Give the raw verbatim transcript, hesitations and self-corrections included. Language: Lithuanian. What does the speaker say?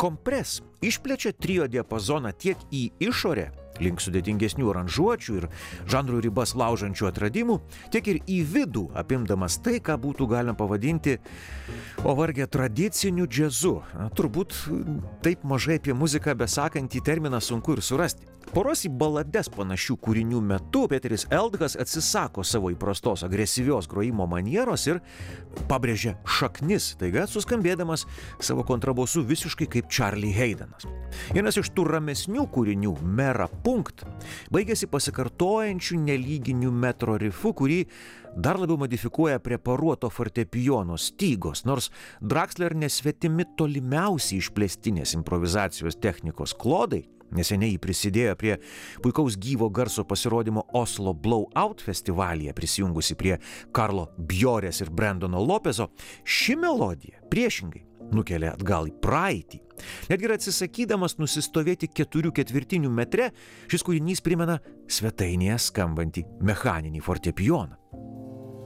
Compress išplečia trio diapazoną tiek į išorę, link sudėtingesnių aranžuočių ir žanrų ribas laužančių atradimų, tiek ir į vidų, apimdamas tai, ką būtų galima pavadinti, o varge, tradiciniu džiazu. Turbūt taip mažai apie muziką besakantį terminą sunku ir surasti. Poros į balades panašių kūrinių metu Peteris Eldgas atsisako savo įprastos agresyvios grojimo manieros ir pabrėžia šaknis, taiga suskambėdamas savo kontrabosu visiškai kaip Charlie Haydenas. Vienas iš tų ramesnių kūrinių, Mera Punkt, baigėsi pasikartojančių nelyginių metro rifu, kurį dar labiau modifikuoja preparuoto fortepijono stygos, nors Draxler nesvetimi tolimiausiai išplėstinės improvizacijos technikos klodai. Neseniai jį prisidėjo prie puikaus gyvo garso pasirodymo Oslo Blowout festivalyje, prisijungusi prie Karlo Bjorės ir Brandono Lopezo. Ši melodija priešingai nukelia atgal į praeitį. Netgi ir atsisakydamas nusistovėti keturių ketvirtinių metre, šis kūrinys primena svetainėje skambantį mechaninį fortepijoną.